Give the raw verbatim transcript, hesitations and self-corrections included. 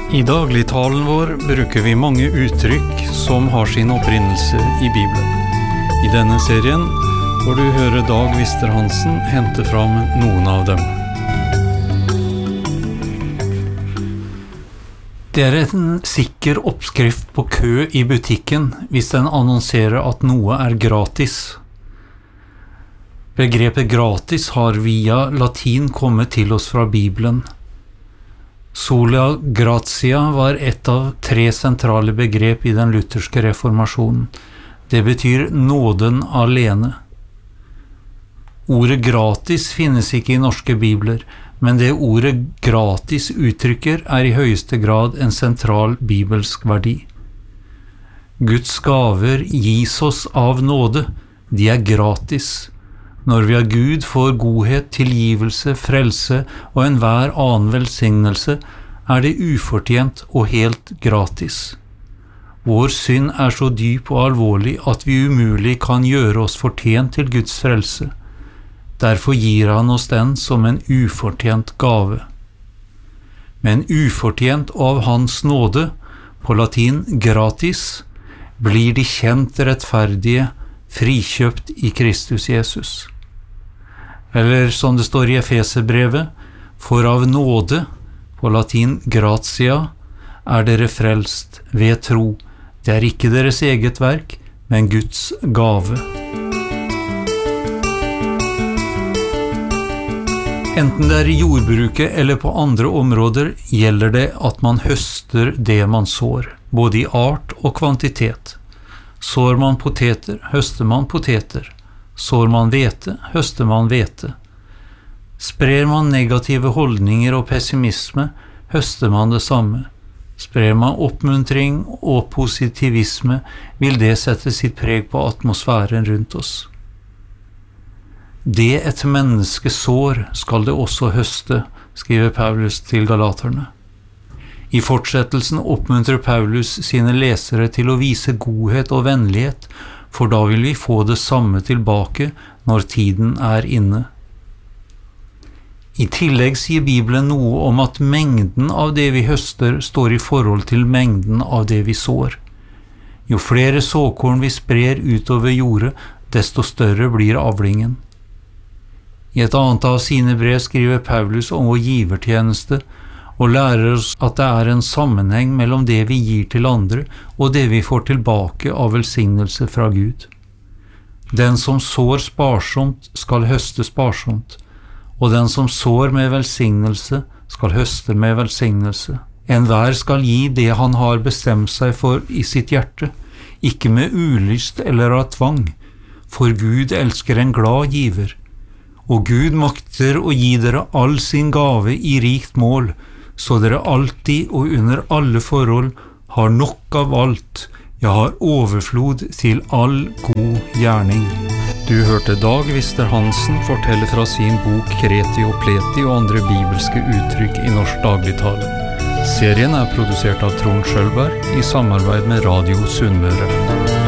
I dagligtalen vår bruker vi mange uttrykk som har sin opprinnelse i Bibelen. I denne serien får du høre Dag Wister Hansen hente fram noen av dem. Det er en sikker oppskrift på kø i butikken hvis den annonserer at noe er gratis. Begrepet gratis har via latin kommet til oss fra Bibelen. Sola gratia var et av tre sentrale begrep i den lutherske reformasjonen. Det betyr nåden alene. Ordet gratis finnes ikke i norske bibler, men det ordet gratis uttrykker er i høyeste grad en sentral bibelsk verdi. Guds gaver gis oss av nåde, de er gratis. Når vi av Gud får godhet, tilgivelse, frelse og enhver annen velsignelse, er det ufortjent og helt gratis. Vår synd er så dyp og alvorlig at vi umulig kan gjøre oss fortjent til Guds frelse. Derfor gir han oss den som en ufortjent gave. Men ufortjent av hans nåde, på latin gratis, blir de kjent rettferdige, frikjøpt i Kristus Jesus. Eller som det står i Efeserbrevet, for av nåde, på latin gratia, er dere frelst ved tro. Det er ikke deres eget verk, men Guds gave. Enten det er i jordbruket eller på andre områder gjelder det at man høster det man sår, både i art og kvantitet. Sår man poteter, høster man poteter. Sår man hvete, høster man hvete. Sprer man negative holdninger og pessimisme, høster man det samme. Sprer man oppmuntring og positivisme, vil det sette sitt preg på atmosfæren rundt oss. Det et menneske sår skal det også høste, skriver Paulus til galaterne. I fortsettelsen oppmuntrer Paulus sine lesere til å vise godhet og vennlighet, for da vil vi få det samme tilbake når tiden er inne. I tillegg sier Bibelen noe om at mengden av det vi høster står i forhold til mengden av det vi sår. Jo flere såkorn vi sprer utover jordet, desto større blir avlingen. I et annet av sine brev skriver Paulus om vår givertjeneste, og lærer oss at det er en sammenheng mellom det vi gir til andre og det vi får tilbake av velsignelse fra Gud. Den som sår sparsomt skal høste sparsomt, og den som sår med velsignelse skal høste med velsignelse. Enhver skal gi det han har bestemt seg for i sitt hjerte, ikke med ulyst eller av tvang, for Gud elsker en glad giver. Og Gud makter å gi dere all sin gave i rikt mål, så dere alltid og under alle forhold har nok av alt, ja, har overflod til all god gjerning. Du hørte Dag Wister Hansen fortelle fra sin bok Kreti og Pleti og andre bibelske uttrykk i norsk dagligtale. Serien er produsert av Trond Schølberg i samarbeid med Radio Sunnmøre.